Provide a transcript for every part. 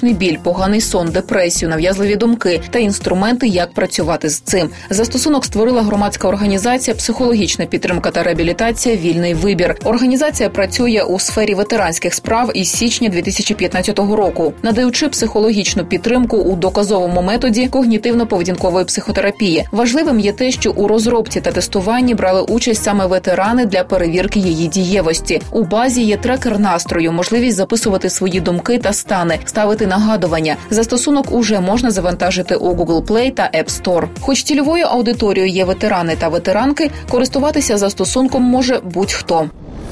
хронічний біль, поганий сон, депресію, нав'язливі думки та інструменти, як працювати з цим. Застосунок створила громадська організація «Психологічна підтримка та реабілітація. Вільний вибір». Організація працює у сфері ветеранських справ із січня 2015 року, надаючи психологічну підтримку у доказовому методі когнітивно-поведінкової психотерапії. Важливим є те, що у розробці та тестуванні брали участь саме ветерани для перевірки її дієвості. У базі є трекер настрою, можливість записувати свої думки та стани, ставити нагадування. Застосунок уже можна завантажити у Google Play та App Store. Хоч цільовою аудиторією є ветерани та ветеранки, користуватися застосунком може будь-хто.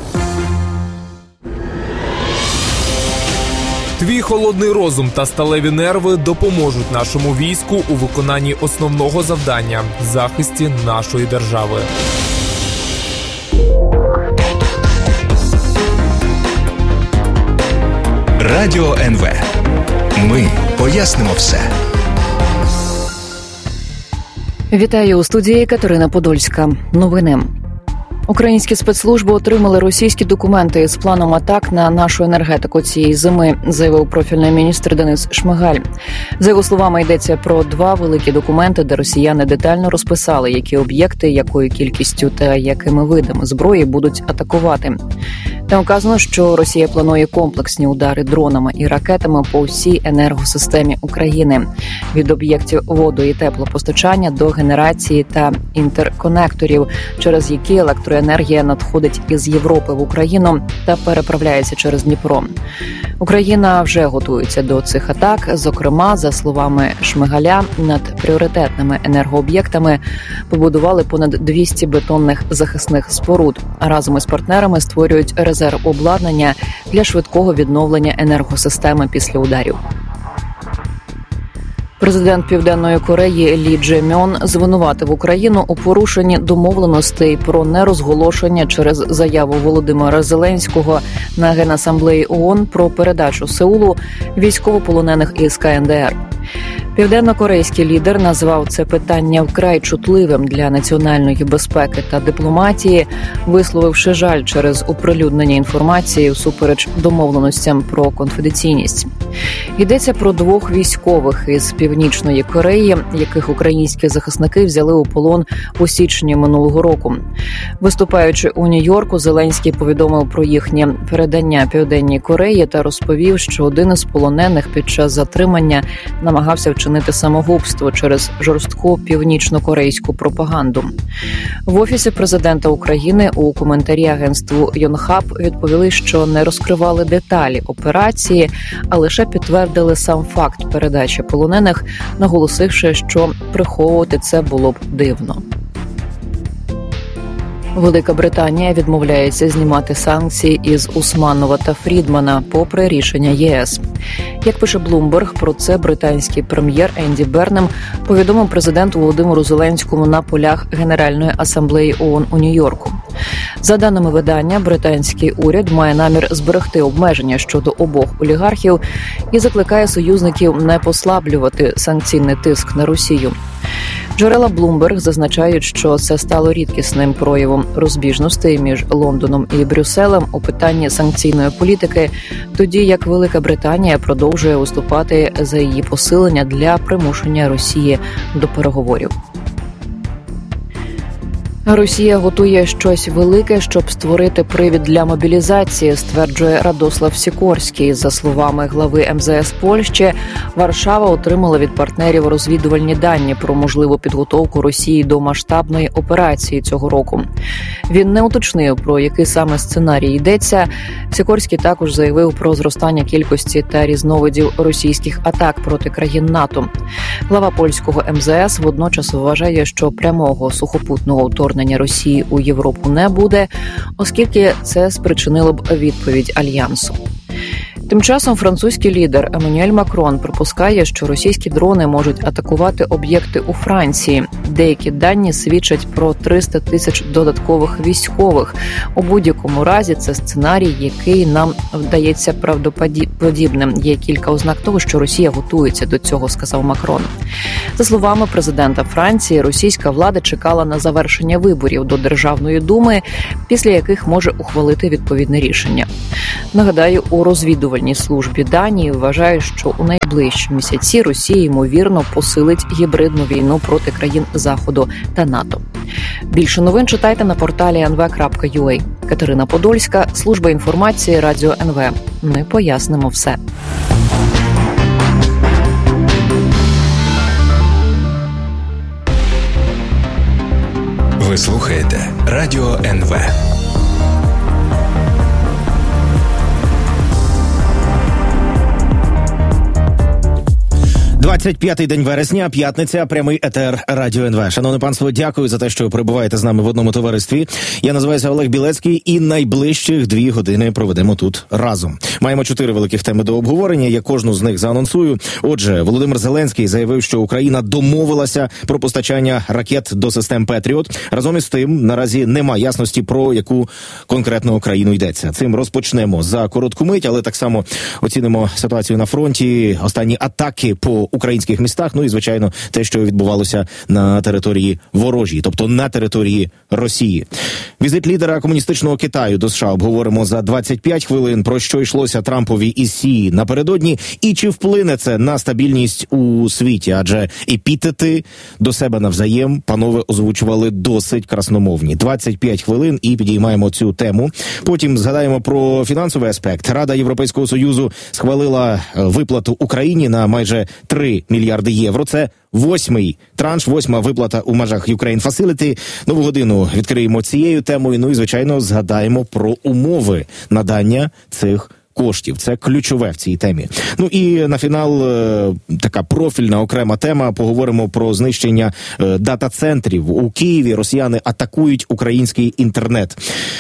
Твій холодний розум та сталеві нерви допоможуть нашому війську у виконанні основного завдання – захисті нашої держави. Радіо НВ. Ми пояснимо все. Вітаю, у студії Катерина Подольська. Новини. Українські спецслужби отримали російські документи з планом атак на нашу енергетику цієї зими, заявив профільний міністр Денис Шмигаль. За його словами, йдеться про 2 великі документи, де росіяни детально розписали, які об'єкти, якою кількістю та якими видами зброї будуть атакувати. Там вказано, що Росія планує комплексні удари дронами і ракетами по всій енергосистемі України. Від об'єктів воду- і теплопостачання до генерації та інтерконекторів, через які електроенергія надходить із Європи в Україну та переправляється через Дніпро. Україна вже готується до цих атак. Зокрема, за словами Шмигаля, над пріоритетними енергооб'єктами побудували понад 200 бетонних захисних споруд. Разом із партнерами створюють резерв обладнання для швидкого відновлення енергосистеми після ударів. Президент Південної Кореї Лі Дже Мьон звинуватив Україну у порушенні домовленостей про нерозголошення через заяву Володимира Зеленського на Генасамблеї ООН про передачу Сеулу військовополонених із КНДР. Південно-корейський лідер назвав це питання вкрай чутливим для національної безпеки та дипломатії, висловивши жаль через оприлюднення інформації всупереч домовленостям про конфіденційність. Йдеться про 2 військових із Північної Кореї, яких українські захисники взяли у полон у січні минулого року. Виступаючи у Нью-Йорку, Зеленський повідомив про їхнє передання Південній Кореї та розповів, що один із полонених під час затримання намагався вчинити самогубство через жорстку північно-корейську пропаганду. В Офісі президента України у коментарі агентству Йонхап відповіли, що не розкривали деталі операції, а лише підтвердили сам факт передачі полонених, наголосивши, що приховувати це було б дивно. Велика Британія відмовляється знімати санкції із Усманова та Фрідмана попри рішення ЄС. Як пише Bloomberg, про це британський прем'єр Енді Бернем повідомив президенту Володимиру Зеленському на полях Генеральної асамблеї ООН у Нью-Йорку. За даними видання, британський уряд має намір зберегти обмеження щодо обох олігархів і закликає союзників не послаблювати санкційний тиск на Росію. Джерела Bloomberg зазначають, що це стало рідкісним проявом розбіжностей між Лондоном і Брюсселем у питанні санкційної політики, тоді як Велика Британія продовжує виступати за її посилення для примушення Росії до переговорів. Росія готує щось велике, щоб створити привід для мобілізації, стверджує Радослав Сікорський. За словами глави МЗС Польщі, Варшава отримала від партнерів розвідувальні дані про можливу підготовку Росії до масштабної операції цього року. Він не уточнив, про який саме сценарій йдеться. Сікорський також заявив про зростання кількості та різновидів російських атак проти країн НАТО. Глава польського МЗС водночас вважає, що прямого сухопутного вторгнення Росії у Європу не буде, оскільки це спричинило б відповідь Альянсу. Тим часом французький лідер Еммануель Макрон припускає, що російські дрони можуть атакувати об'єкти у Франції. Деякі дані свідчать про 300 тисяч додаткових військових. У будь-якому разі це сценарій, який нам вдається правдоподібним. Є кілька ознак того, що Росія готується до цього, сказав Макрон. За словами президента Франції, російська влада чекала на завершення виборів до Державної думи, після яких може ухвалити відповідне рішення. Нагадаю, у розвідувальній службі Данії вважають, що у найближчі місяці Росія, ймовірно, посилить гібридну війну проти країн Заходу та НАТО. Більше новин читайте на порталі nv.ua. Катерина Подольська, служба інформації Радіо НВ. Ми пояснимо все. Ви слухаєте Радіо НВ. 25-й день вересня, п'ятниця, прямий етер Радіо НВ. Шановне панство, дякую за те, що перебуваєте з нами в одному товаристві. Я називаюся Олег Білецький і найближчих 2 години проведемо тут разом. Маємо 4 великих теми до обговорення, я кожну з них заанонсую. Отже, Володимир Зеленський заявив, що Україна домовилася про постачання ракет до систем «Петріот». Разом із тим, наразі нема ясності, про яку конкретно країну йдеться. Цим розпочнемо за коротку мить, але так само оцінимо ситуацію на фронті, останні атаки по українських містах, ну і, звичайно, те, що відбувалося на території ворожій, тобто на території Росії. Візит лідера комуністичного Китаю до США обговоримо за 25 хвилин, про що йшлося Трампові із Сі напередодні, і чи вплине це на стабільність у світі, адже епітети до себе навзаєм панове озвучували досить красномовні. 25 хвилин і підіймаємо цю тему. Потім згадаємо про фінансовий аспект. Рада Європейського Союзу схвалила виплату Україні на майже 3 мільярди євро. Це 8-й транш, 8-ма виплата у межах Ukraine Facility. Нову годину відкриємо цією темою, ну і, звичайно, згадаємо про умови надання цих коштів. Це ключове в цій темі. Ну і на фінал така профільна окрема тема. Поговоримо про знищення дата-центрів. У Києві росіяни атакують український інтернет.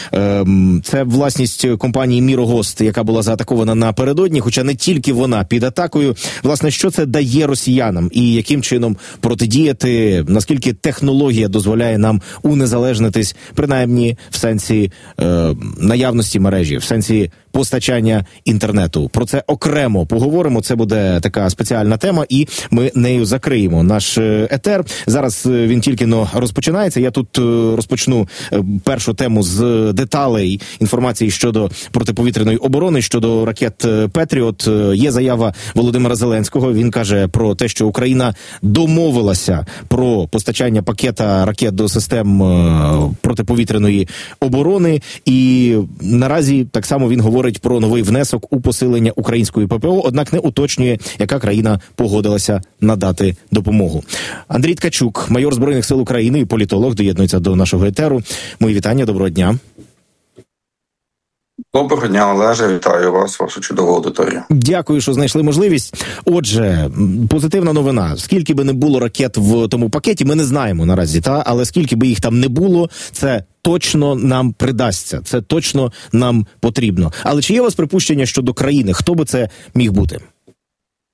Це власність компанії «Мірогост», яка була заатакована напередодні, хоча не тільки вона під атакою. Власне, що це дає росіянам і яким чином протидіяти, наскільки технологія дозволяє нам унезалежнитись, принаймні в сенсі наявності мережі, в сенсі постачання інтернету. Про це окремо поговоримо, це буде така спеціальна тема, і ми нею закриємо наш етер. Зараз він тільки розпочинається. Я тут розпочну першу тему з деталей інформації щодо протиповітряної оборони, щодо ракет «Петріот». Є заява Володимира Зеленського. Він каже про те, що Україна домовилася про постачання пакета ракет до систем протиповітряної оборони, і наразі так само він говорить про новий внесок у посилення української ППО, однак не уточнює, яка країна погодилася надати допомогу. Андрій Ткачук, майор Збройних сил України і політолог, доєднується до нашого етеру. Мої вітання, доброго дня. Доброго дня, Олеже, вітаю вас, вашу чудову аудиторію. Дякую, що знайшли можливість. Отже, позитивна новина. Скільки би не було ракет в тому пакеті, ми не знаємо наразі, але скільки би їх там не було, це точно нам придасться, це точно нам потрібно. Але чи є у вас припущення щодо країни? Хто би це міг бути?